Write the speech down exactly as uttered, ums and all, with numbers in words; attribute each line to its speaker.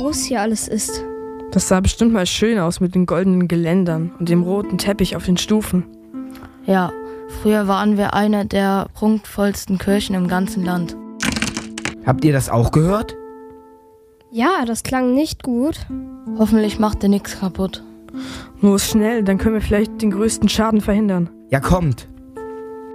Speaker 1: groß hier alles ist.
Speaker 2: Das sah bestimmt mal schön aus mit den goldenen Geländern und dem roten Teppich auf den Stufen.
Speaker 3: Ja, früher waren wir eine der prunkvollsten Kirchen im ganzen Land.
Speaker 4: Habt ihr das auch gehört?
Speaker 1: Ja, das klang nicht gut.
Speaker 3: Hoffentlich macht ihr nichts kaputt.
Speaker 2: Los, schnell, dann können wir vielleicht den größten Schaden verhindern.
Speaker 4: Ja, kommt.